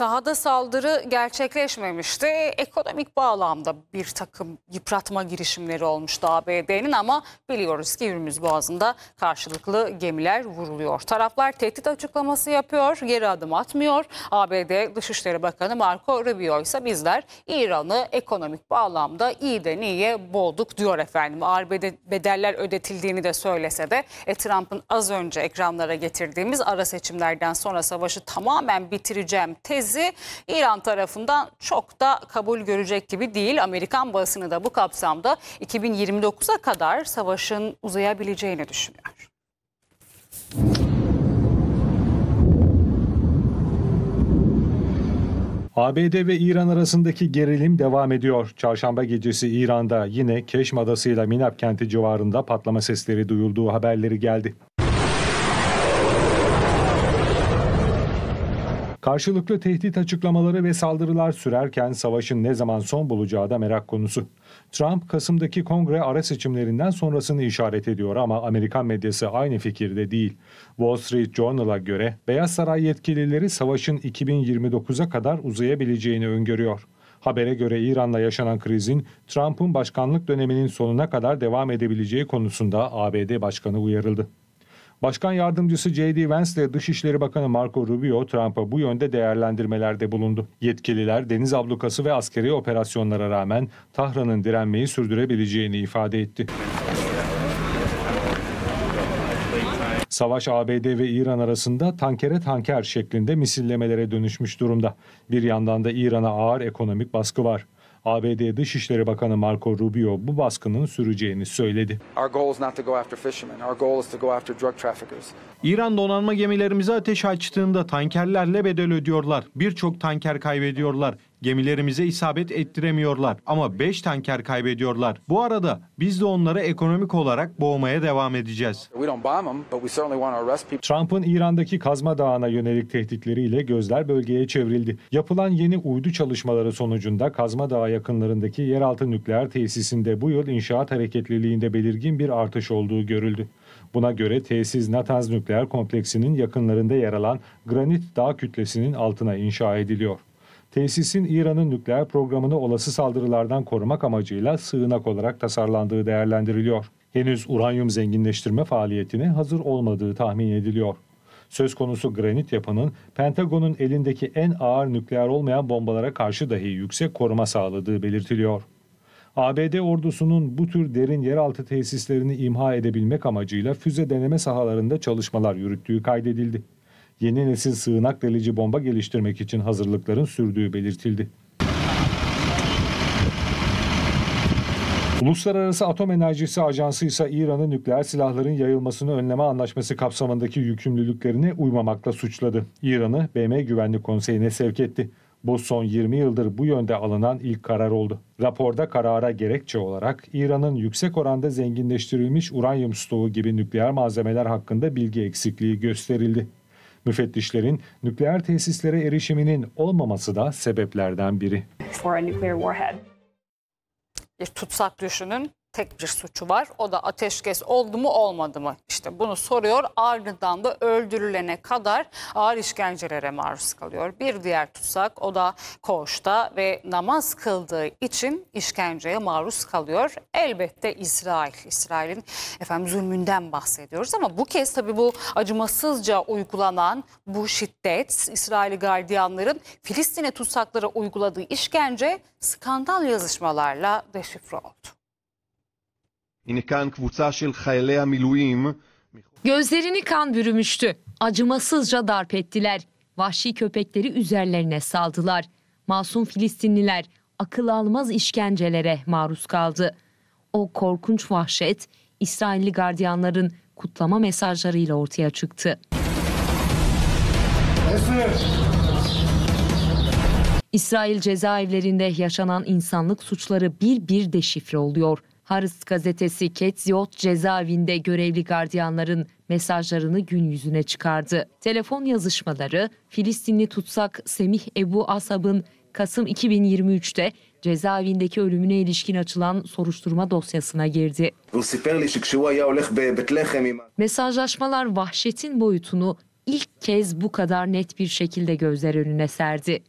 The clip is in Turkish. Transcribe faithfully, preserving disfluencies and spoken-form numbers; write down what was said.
sahada saldırı gerçekleşmemişti. Ekonomik bağlamda bir takım yıpratma girişimleri olmuştu A B D'nin ama biliyoruz ki Hürmüz Boğazı'nda karşılıklı gemiler vuruluyor. Taraflar tehdit açıklaması yapıyor, geri adım atmıyor. A B D Dışişleri Bakanı Marco Rubio ise bizler İran'ı ekonomik bağlamda iyiden iyiye boğduk diyor efendim. Ağır bedeller ödetildiğini de söylese de e, Trump'ın az önce ekranlara getirdiğimiz ara seçimlerden sonra savaşı tamamen bitireceğim tezi İran tarafından çok da kabul görecek gibi değil. Amerikan basını da bu kapsamda iki bin yirmi dokuza kadar savaşın uzayabileceğini düşünüyor. A B D ve İran arasındaki gerilim devam ediyor. Çarşamba gecesi İran'da yine Keşm Adası'yla Minab kenti civarında patlama sesleri duyulduğu haberleri geldi. Karşılıklı tehdit açıklamaları ve saldırılar sürerken savaşın ne zaman son bulacağı da merak konusu. Trump, Kasım'daki kongre ara seçimlerinden sonrasını işaret ediyor ama Amerikan medyası aynı fikirde değil. Wall Street Journal'a göre Beyaz Saray yetkilileri savaşın iki bin yirmi dokuza kadar uzayabileceğini öngörüyor. Habere göre İran'la yaşanan krizin Trump'ın başkanlık döneminin sonuna kadar devam edebileceği konusunda A B D Başkanı uyarıldı. Başkan Yardımcısı J D Vance ile Dışişleri Bakanı Marco Rubio Trump'a bu yönde değerlendirmelerde bulundu. Yetkililer deniz ablukası ve askeri operasyonlara rağmen Tahran'ın direnmeyi sürdürebileceğini ifade etti. Savaş A B D ve İran arasında tankere tanker şeklinde misillemelere dönüşmüş durumda. Bir yandan da İran'a ağır ekonomik baskı var. A B D Dışişleri Bakanı Marco Rubio bu baskının süreceğini söyledi. İran donanma gemilerimize ateş açtığında tankerlerle bedel ödüyorlar. Birçok tanker kaybediyorlar. Gemilerimize isabet ettiremiyorlar ama beş tanker kaybediyorlar. Bu arada biz de onları ekonomik olarak boğmaya devam edeceğiz. Trump'ın İran'daki Kazma Dağı'na yönelik tehditleriyle gözler bölgeye çevrildi. Yapılan yeni uydu çalışmaları sonucunda Kazma Dağı yakınlarındaki yeraltı nükleer tesisinde bu yıl inşaat hareketliliğinde belirgin bir artış olduğu görüldü. Buna göre tesis Natanz nükleer kompleksinin yakınlarında yer alan granit dağ kütlesinin altına inşa ediliyor. Tesisin İran'ın nükleer programını olası saldırılardan korumak amacıyla sığınak olarak tasarlandığı değerlendiriliyor. Henüz uranyum zenginleştirme faaliyetine hazır olmadığı tahmin ediliyor. Söz konusu granit yapının Pentagon'un elindeki en ağır nükleer olmayan bombalara karşı dahi yüksek koruma sağladığı belirtiliyor. A B D ordusunun bu tür derin yeraltı tesislerini imha edebilmek amacıyla füze deneme sahalarında çalışmalar yürüttüğü kaydedildi. Yeni nesil sığınak delici bomba geliştirmek için hazırlıkların sürdüğü belirtildi. Uluslararası Atom Enerjisi Ajansı ise İran'ın nükleer silahların yayılmasını önleme anlaşması kapsamındaki yükümlülüklerine uymamakla suçladı. İran'ı B M Güvenlik Konseyi'ne sevk etti. Bu son yirmi yıldır bu yönde alınan ilk karar oldu. Raporda karara gerekçe olarak İran'ın yüksek oranda zenginleştirilmiş uranyum stoğu gibi nükleer malzemeler hakkında bilgi eksikliği gösterildi. Müfettişlerin nükleer tesislere erişiminin olmaması da sebeplerden biri. Bir tutsak düşünün. Tek bir suçu var. O da ateşkes oldu mu olmadı mı? İşte bunu soruyor. Ardından da öldürülene kadar ağır işkencelere maruz kalıyor. Bir diğer tutsak o da koğuşta ve namaz kıldığı için işkenceye maruz kalıyor. Elbette İsrail. İsrail'in efendim zulmünden bahsediyoruz ama bu kez tabii bu acımasızca uygulanan bu şiddet, İsrail gardiyanların Filistin'e tutsaklara uyguladığı işkence skandal yazışmalarla deşifre oldu. Gözlerini kan bürümüştü. Acımasızca darp ettiler. Vahşi köpekleri üzerlerine saldılar. Masum Filistinliler akıl almaz işkencelere maruz kaldı. O korkunç vahşet İsrailli gardiyanların kutlama mesajlarıyla ortaya çıktı. İsrail cezaevlerinde yaşanan insanlık suçları bir bir deşifre oluyor. Haaretz gazetesi Ketziot cezaevinde görevli gardiyanların mesajlarını gün yüzüne çıkardı. Telefon yazışmaları Filistinli tutsak Semih Ebu Asab'ın Kasım iki bin yirmi üç'te cezaevindeki ölümüne ilişkin açılan soruşturma dosyasına girdi. Mesajlaşmalar vahşetin boyutunu ilk kez bu kadar net bir şekilde gözler önüne serdi.